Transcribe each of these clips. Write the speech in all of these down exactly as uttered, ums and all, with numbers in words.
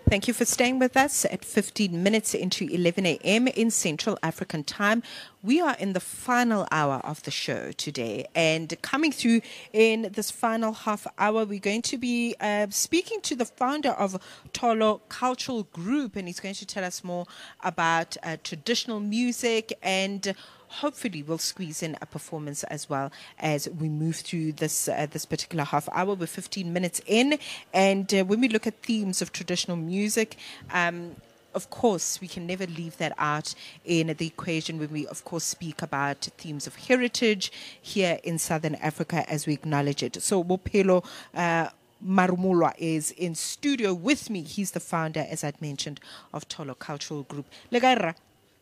Thank you for staying with us at fifteen minutes into eleven a.m. in Central African time. We are in the final hour of the show today, and coming through in this final half hour, we're going to be uh, speaking to the founder of Tolo Cultural Group, and he's going to tell us more about uh, traditional music, and hopefully we'll squeeze in a performance as well as we move through this uh, this particular half hour. We're fifteen minutes in, and uh, when we look at themes of traditional music, um, of course, we can never leave that out in the equation when we, of course, speak about themes of heritage here in Southern Africa as we acknowledge it. So, Bophelo uh, Marumulwa is in studio with me. He's the founder, as I'd mentioned, of Tolo Cultural Group. Legaira.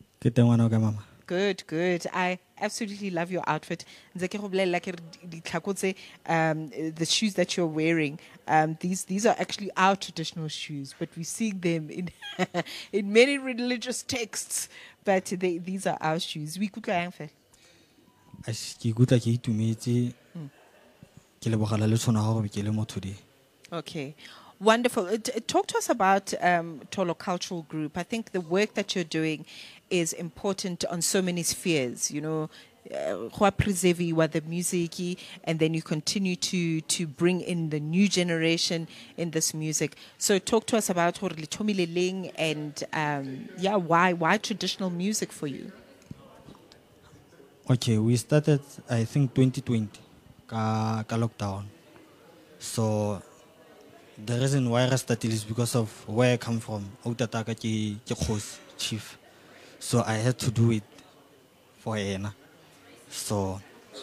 Good, good. I absolutely love your outfit. Um, the shoes that you're wearing, um, these these are actually our traditional shoes, but we see them in in many religious texts. But they, these are our shoes. We could go Okay. Wonderful. Uh, t- Talk to us about um, Tolo Cultural Group. I think the work that you're doing is important on so many spheres. You know, uh, preserve what the music, and then you continue to to bring in the new generation in this music. So talk to us about Ling and um, yeah, why why traditional music for you? Okay, we started I think twenty twenty, ka, ka lockdown. So the reason why I started is because of where I come from. Outataka ki chief. So I had to do it for Ena. So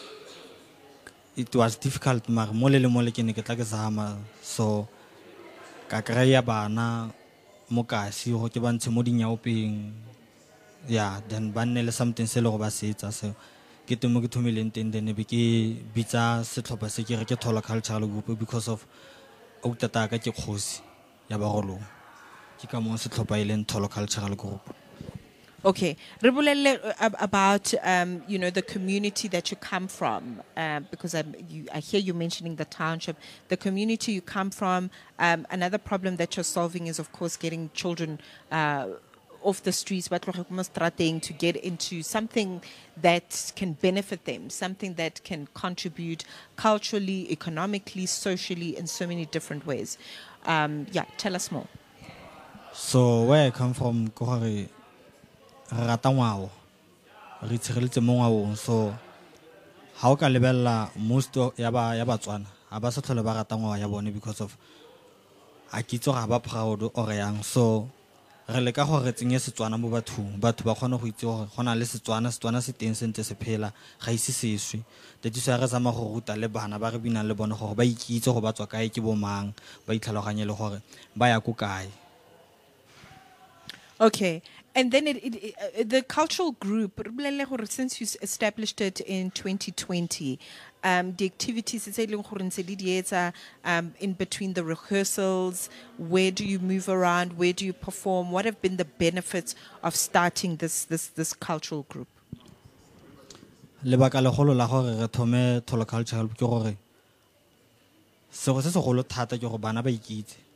it was difficult. Mar mole le mole ke ne ke tla ke zama. So ka kraya bana mokasi ho ke bantshe mo dinyaopeng. Yeah, then banele something se le go ba setsa so ke temo ke thomileng teng then be ke bitsa setlhopha se ke re ke Tolo Cultural Group because of outataka ke kgosi ya bagolong ke ka mo setlhopha e leng Tolo Cultural Group. Okay, Rebulele, uh, about um, you know the community that you come from, uh, because I'm, you, I hear you mentioning the township, the community you come from. Um, another problem that you're solving is, of course, getting children uh, off the streets, but to get into something that can benefit them, something that can contribute culturally, economically, socially, in so many different ways. Um, yeah, tell us more. So where I come from, Kohari. Ratangwao, Ritz Mongao. So, how can Lebella most of Yaba Yabatwan, Abasato Baratangwa Yaboni because of Akito Haba proud or young. So, Releka Horeting is Tuana Mubatu, but Bahono Hito, Honalis Tuana, Tuana Sitins and Tesepela, Haisi Sui, the Tusarasama Horuta, Lebana, Barabina, Lebon, by Kito, Batuakai, Kibomang, by Taloranyelo Hore, by Akukai. Okay. And then it, it, it, uh, the cultural group, since you established it in twenty twenty, um, the activities um, in between the rehearsals, where do you move around, where do you perform, what have been the benefits of starting this this, this cultural group? Lebaka le golo la gore re thome Tolo Cultural ke gore se go se se golo thata ke go bana ba ikitse